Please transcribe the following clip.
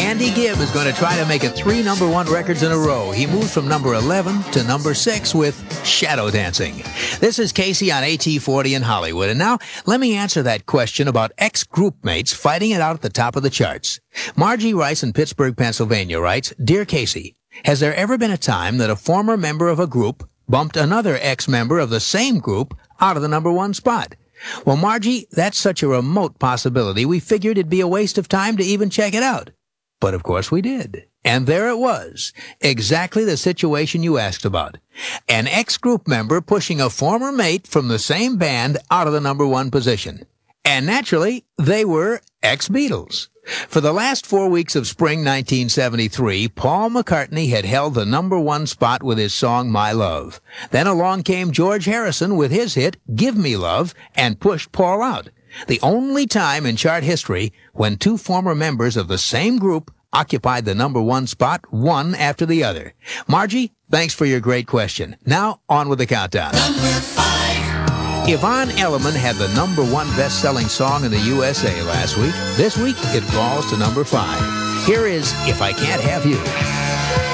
Andy Gibb is going to try to make it 3 number 1 records in a row. He moved from number 11 to number 6 with Shadow Dancing. This is Casey on AT40 in Hollywood. And now, let me answer that question about ex-group mates fighting it out at the top of the charts. Margie Rice in Pittsburgh, Pennsylvania writes, Dear Casey, has there ever been a time that a former member of a group bumped another ex-member of the same group out of the number 1 spot? Well, Margie, that's such a remote possibility, we figured it'd be a waste of time to even check it out. But of course we did. And there it was. Exactly the situation you asked about. An ex-group member pushing a former mate from the same band out of the number 1 position. And naturally, they were ex-Beatles. For the last 4 weeks of spring 1973, Paul McCartney had held the number 1 spot with his song My Love. Then along came George Harrison with his hit Give Me Love and pushed Paul out. The only time in chart history when 2 former members of the same group occupied the number 1 spot, one after the other. Margie, thanks for your great question. Now, on with the countdown. Number 5. Yvonne Elliman had the number 1 best-selling song in the USA last week. This week, it falls to number 5. Here is If I Can't Have You.